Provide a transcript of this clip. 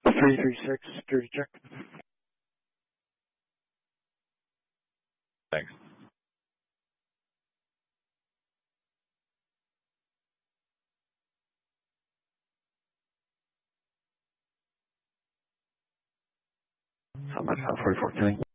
336, security check. Thanks. How much? 44 killing.